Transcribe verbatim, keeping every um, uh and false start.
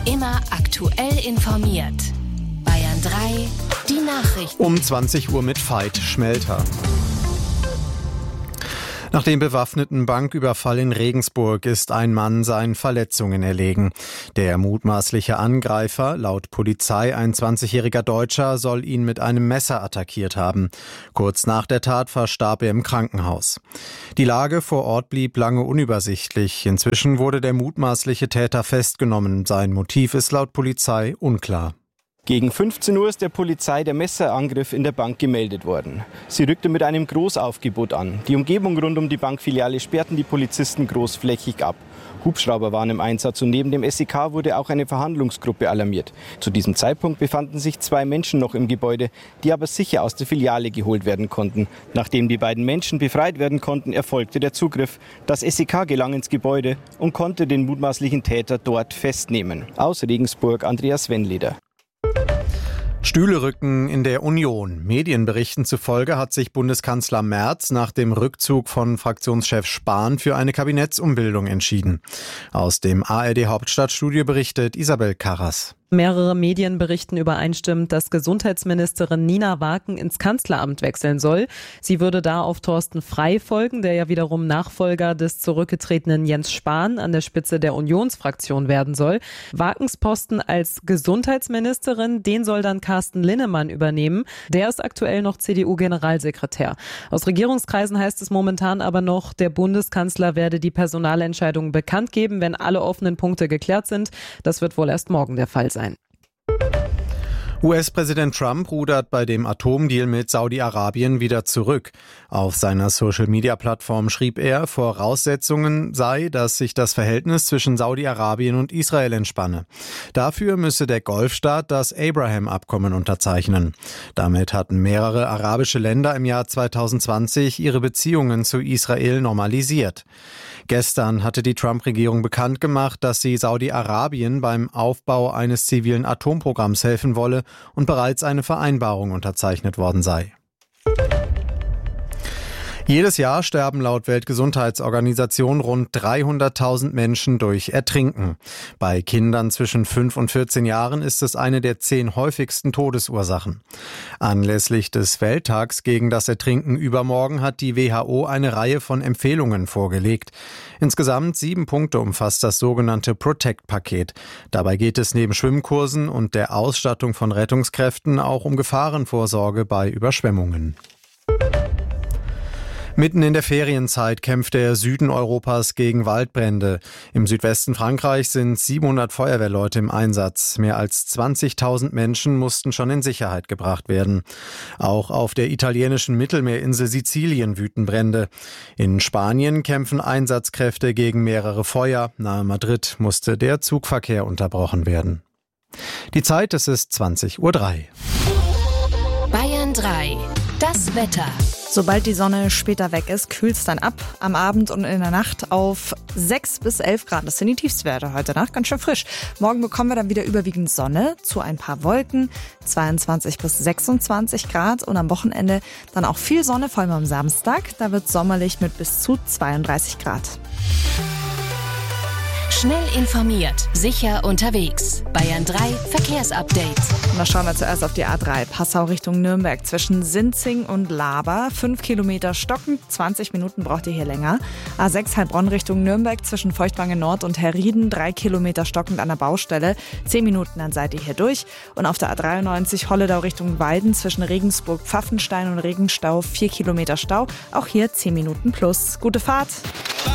Immer aktuell informiert. Bayern drei, die Nachrichten. Um zwanzig Uhr mit Veit Schmelter. Nach dem bewaffneten Banküberfall in Regensburg ist ein Mann seinen Verletzungen erlegen. Der mutmaßliche Angreifer, laut Polizei ein zwanzigjähriger Deutscher, soll ihn mit einem Messer attackiert haben. Kurz nach der Tat verstarb er im Krankenhaus. Die Lage vor Ort blieb lange unübersichtlich. Inzwischen wurde der mutmaßliche Täter festgenommen. Sein Motiv ist laut Polizei unklar. Gegen fünfzehn Uhr ist der Polizei der Messerangriff in der Bank gemeldet worden. Sie rückte mit einem Großaufgebot an. Die Umgebung rund um die Bankfiliale sperrten die Polizisten großflächig ab. Hubschrauber waren im Einsatz und neben dem S E K wurde auch eine Verhandlungsgruppe alarmiert. Zu diesem Zeitpunkt befanden sich zwei Menschen noch im Gebäude, die aber sicher aus der Filiale geholt werden konnten. Nachdem die beiden Menschen befreit werden konnten, erfolgte der Zugriff. Das S E K gelang ins Gebäude und konnte den mutmaßlichen Täter dort festnehmen. Aus Regensburg, Andreas Wennleder. Stühle rücken in der Union. Medienberichten zufolge hat sich Bundeskanzler Merz nach dem Rückzug von Fraktionschef Spahn für eine Kabinettsumbildung entschieden. Aus dem A R D-Hauptstadtstudio berichtet Isabel Karras. Mehrere Medien berichten übereinstimmend, dass Gesundheitsministerin Nina Waken ins Kanzleramt wechseln soll. Sie würde da auf Thorsten Frey folgen, der ja wiederum Nachfolger des zurückgetretenen Jens Spahn an der Spitze der Unionsfraktion werden soll. Wakens Posten als Gesundheitsministerin, den soll dann Carsten Linnemann übernehmen. Der ist aktuell noch C D U-Generalsekretär. Aus Regierungskreisen heißt es momentan aber noch, der Bundeskanzler werde die Personalentscheidung bekannt geben, wenn alle offenen Punkte geklärt sind. Das wird wohl erst morgen der Fall sein. U S-Präsident Trump rudert bei dem Atomdeal mit Saudi-Arabien wieder zurück. Auf seiner Social-Media-Plattform schrieb er, Voraussetzungen sei, dass sich das Verhältnis zwischen Saudi-Arabien und Israel entspanne. Dafür müsse der Golfstaat das Abraham-Abkommen unterzeichnen. Damit hatten mehrere arabische Länder im Jahr zweitausendzwanzig ihre Beziehungen zu Israel normalisiert. Gestern hatte die Trump-Regierung bekannt gemacht, dass sie Saudi-Arabien beim Aufbau eines zivilen Atomprogramms helfen wolle und bereits eine Vereinbarung unterzeichnet worden sei. Jedes Jahr sterben laut Weltgesundheitsorganisation rund dreihunderttausend Menschen durch Ertrinken. Bei Kindern zwischen fünf und vierzehn Jahren ist es eine der zehn häufigsten Todesursachen. Anlässlich des Welttags gegen das Ertrinken übermorgen hat die W H O eine Reihe von Empfehlungen vorgelegt. Insgesamt sieben Punkte umfasst das sogenannte Protect-Paket. Dabei geht es neben Schwimmkursen und der Ausstattung von Rettungskräften auch um Gefahrenvorsorge bei Überschwemmungen. Mitten in der Ferienzeit kämpft der Süden Europas gegen Waldbrände. Im Südwesten Frankreichs sind siebenhundert Feuerwehrleute im Einsatz. Mehr als zwanzigtausend Menschen mussten schon in Sicherheit gebracht werden. Auch auf der italienischen Mittelmeerinsel Sizilien wüten Brände. In Spanien kämpfen Einsatzkräfte gegen mehrere Feuer. Nahe Madrid musste der Zugverkehr unterbrochen werden. Die Zeit, es ist zwanzig Uhr drei. Bayern drei, das Wetter. Sobald die Sonne später weg ist, kühlt es dann ab. Am Abend und in der Nacht auf sechs bis elf Grad. Das sind die Tiefstwerte heute Nacht. Ganz schön frisch. Morgen bekommen wir dann wieder überwiegend Sonne zu ein paar Wolken. zweiundzwanzig bis sechsundzwanzig Grad. Und am Wochenende dann auch viel Sonne, vor allem am Samstag. Da wird es sommerlich mit bis zu zweiunddreißig Grad. Schnell informiert, sicher unterwegs. Bayern drei Verkehrsupdate. Und da schauen wir zuerst auf die A drei. Passau Richtung Nürnberg zwischen Sinzing und Laber. Fünf Kilometer stockend, zwanzig Minuten braucht ihr hier länger. A sechs Heilbronn Richtung Nürnberg zwischen Feuchtwangen Nord und Herrieden. Drei Kilometer stockend an der Baustelle. Zehn Minuten, dann seid ihr hier durch. Und auf der A dreiundneunzig Holledau Richtung Weiden zwischen Regensburg, Pfaffenstein und Regenstau. Vier Kilometer Stau. Auch hier zehn Minuten plus. Gute Fahrt.